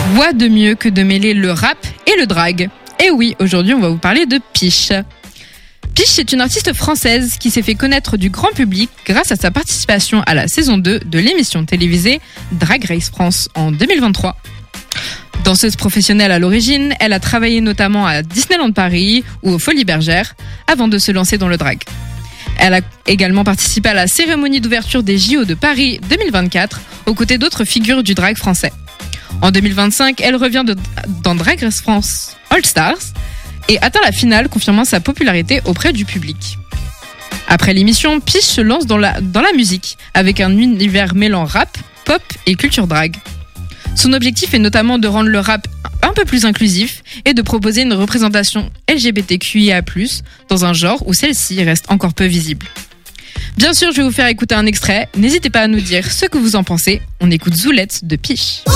Quoi de mieux que de mêler le rap et le drag ? Et oui, aujourd'hui on va vous parler de Pish. Pish est une artiste française qui s'est fait connaître du grand public grâce à sa participation à la saison 2 de l'émission télévisée Drag Race France en 2023. Danseuse professionnelle à l'origine, elle a travaillé notamment à Disneyland Paris ou aux Folies Bergères avant de se lancer dans le drag. Elle a également participé à la cérémonie d'ouverture des JO de Paris 2024 aux côtés d'autres figures du drag français. En 2025, elle revient dans Drag Race France All Stars et atteint la finale, confirmant sa popularité auprès du public. Après l'émission, Pish se lance dans la musique, avec un univers mêlant rap, pop et culture drag. Son objectif est notamment de rendre le rap un peu plus inclusif et de proposer une représentation LGBTQIA+, dans un genre où celle-ci reste encore peu visible. Bien sûr, je vais vous faire écouter un extrait. N'hésitez pas à nous dire ce que vous en pensez. On écoute Zoulette de Pish.